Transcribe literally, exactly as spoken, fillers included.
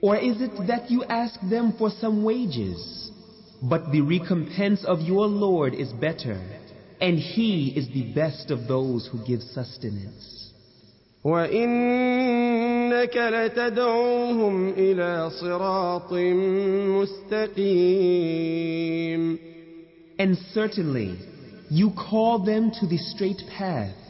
Or is it that you ask them for some wages? But the recompense of your Lord is better, and He is the best of those who give sustenance. وَإِنَّكَ لَتَدْعُوهُمْ إِلَى صِرَاطٍ مُسْتَقِيمٍ. And certainly, you call them to the straight path.